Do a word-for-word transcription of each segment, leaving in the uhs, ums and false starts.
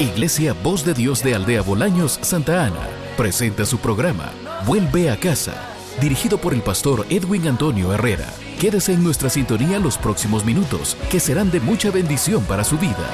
Iglesia Voz de Dios de Aldea Bolaños, Santa Ana, presenta su programa Vuelve a Casa, dirigido por el pastor Edwin Antonio Herrera. Quédese en nuestra sintonía los próximos minutos, que serán de mucha bendición para su vida.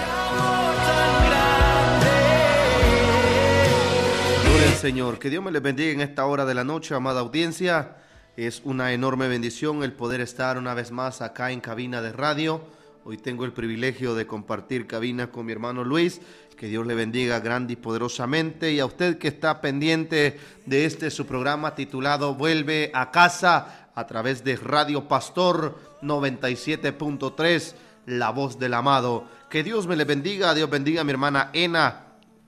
Gloria al Señor. Que Dios me les bendiga en esta hora de la noche, amada audiencia. Es una enorme bendición el poder estar una vez más acá en cabina de radio. Hoy tengo el privilegio de compartir cabina con mi hermano Luis. Que Dios le bendiga grande y poderosamente. Y a usted que está pendiente de este su programa titulado Vuelve a Casa, a través de Radio Pastor noventa y siete punto tres, La Voz del Amado. Que Dios me le bendiga. Dios bendiga a mi hermana Ena.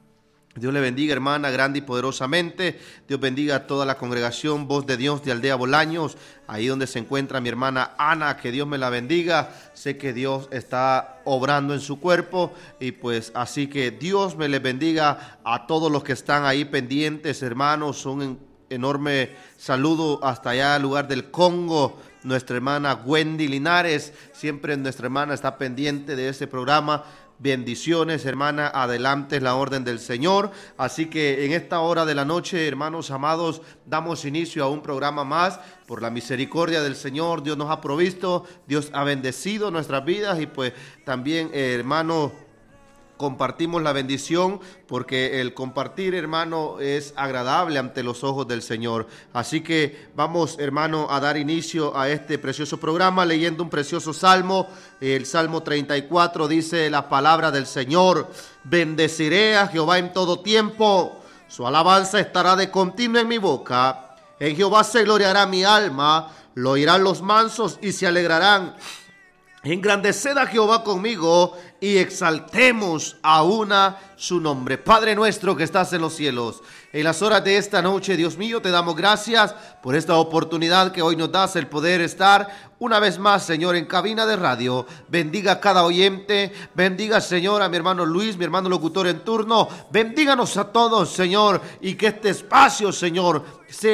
Dios le bendiga, hermana, grande y poderosamente. Dios bendiga a toda la congregación Voz de Dios de Aldea Bolaños, ahí donde se encuentra mi hermana Ana. Que Dios me la bendiga. Sé que Dios está obrando en su cuerpo y pues así que Dios me les bendiga a todos los que están ahí pendientes, hermanos. Un enorme saludo hasta allá al lugar del Congo. Nuestra hermana Wendy Linares, siempre nuestra hermana está pendiente de este programa. Bendiciones, hermana, adelante es la orden del Señor. Así que en esta hora de la noche, hermanos amados, damos inicio a un programa más. Por la misericordia del Señor, Dios nos ha provisto, Dios ha bendecido nuestras vidas y pues también, eh, hermano, compartimos la bendición, porque el compartir, hermano, es agradable ante los ojos del Señor. Así que vamos, hermano, a dar inicio a este precioso programa leyendo un precioso salmo. El Salmo treinta y cuatro dice la palabra del Señor: bendeciré a Jehová en todo tiempo, su alabanza estará de continuo en mi boca. En Jehová se gloriará mi alma, lo oirán los mansos y se alegrarán. Engrandeced a Jehová conmigo y exaltemos a una su nombre. Padre nuestro que estás en los cielos, en las horas de esta noche, Dios mío, te damos gracias por esta oportunidad que hoy nos das, el poder estar una vez más, Señor, en cabina de radio. Bendiga a cada oyente, bendiga, Señor, a mi hermano Luis, mi hermano locutor en turno. Bendíganos a todos, Señor, y que este espacio, Señor,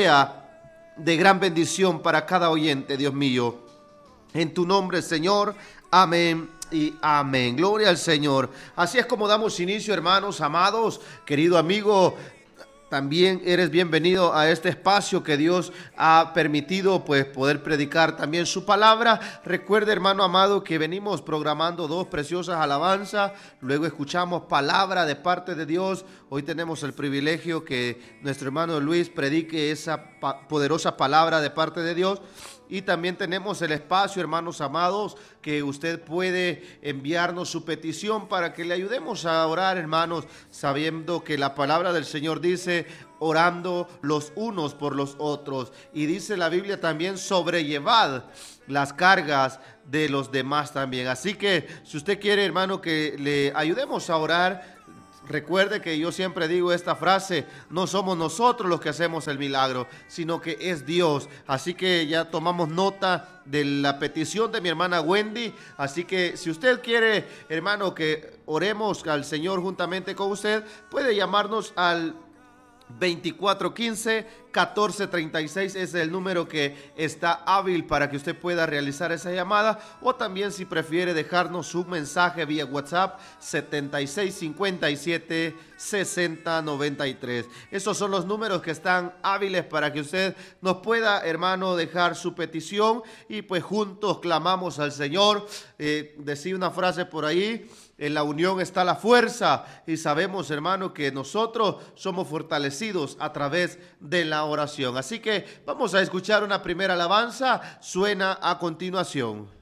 sea de gran bendición para cada oyente, Dios mío. En tu nombre, Señor, amén y amén. Gloria al Señor. Así es como damos inicio, hermanos amados, querido amigo. También eres bienvenido a este espacio que Dios ha permitido, pues, poder predicar también su palabra. Recuerde, hermano amado, que venimos programando dos preciosas alabanzas. Luego escuchamos palabra de parte de Dios. Hoy tenemos el privilegio que nuestro hermano Luis predique esa pa- poderosa palabra de parte de Dios. Y también tenemos el espacio, hermanos amados, que usted puede enviarnos su petición para que le ayudemos a orar, hermanos, sabiendo que la palabra del Señor dice: orando los unos por los otros. Y dice la Biblia también: sobrellevad las cargas de los demás también. Así que si usted quiere, hermano, que le ayudemos a orar, recuerde que yo siempre digo esta frase: no somos nosotros los que hacemos el milagro, sino que es Dios. Así que ya tomamos nota de la petición de mi hermana Wendy. Así que si usted quiere, hermano, que oremos al Señor juntamente con usted, puede llamarnos al veinticuatro quince, catorce treinta y seis. Es el número que está hábil para que usted pueda realizar esa llamada, o también si prefiere dejarnos un mensaje vía WhatsApp setenta y seis cincuenta y siete sesenta noventa y tres. Esos son los números que están hábiles para que usted nos pueda, hermano, dejar su petición y pues juntos clamamos al Señor. Eh, decía una frase por ahí: en la unión está la fuerza, y sabemos, hermano, que nosotros somos fortalecidos a través de la oración. Así que vamos a escuchar una primera alabanza. Suena a continuación.